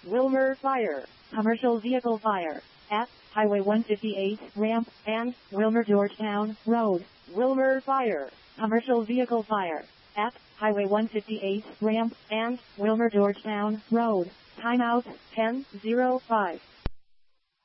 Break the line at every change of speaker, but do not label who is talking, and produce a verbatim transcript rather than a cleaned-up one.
Wilmer Fire, commercial vehicle fire, at Highway one fifty-eight, ramp, and Wilmer Georgetown Road. Wilmer Fire, commercial vehicle fire, at Highway one fifty-eight, ramp, and Wilmer Georgetown Road. Timeout, ten oh five.